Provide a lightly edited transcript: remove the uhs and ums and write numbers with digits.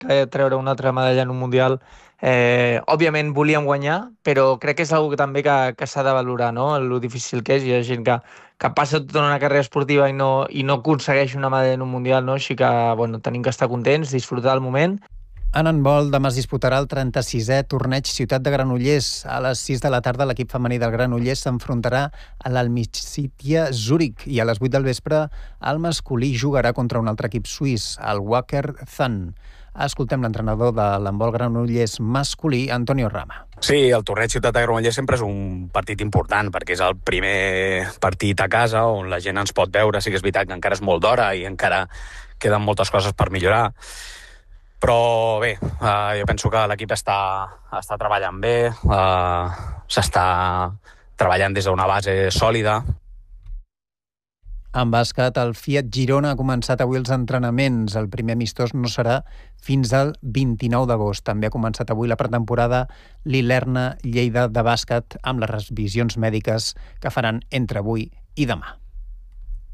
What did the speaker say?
treure una altra medalla en un Mundial. Òbviament volíem guanyar, però crec que és una que també que s'ha de valorar, no? Lo difícil que és. Hi ha gent que passa tota una carrera esportiva i no aconsegueix una medalla en un Mundial, no? Així que, bueno, tenim que estar contents, disfrutar del moment. En handbol, demà es disputarà el 36è torneig Ciutat de Granollers. A les 6 de la tarda, l'equip femení del Granollers s'enfrontarà a l'Almicítia Zúrich i a les 8 del vespre el masculí jugarà contra un altre equip suís, el Wacker Zan. Escoltem l'entrenador de l'handbol Granollers masculí, Antonio Rama. Sí, el torneig Ciutat de Granollers sempre és un partit important perquè és el primer partit a casa on la gent ens pot veure. Sí que és veritat que encara és molt d'hora i encara queden moltes coses per millorar. Però bé, jo penso que l'equip està treballant bé, s'està treballant des d'una base sòlida. En bàsquet, el Fiat Girona ha començat avui els entrenaments. El primer amistós no serà fins al 29 d'agost. També ha començat avui la pretemporada l'Ilerna Lleida de bàsquet amb les revisions mèdiques que faran entre avui i demà.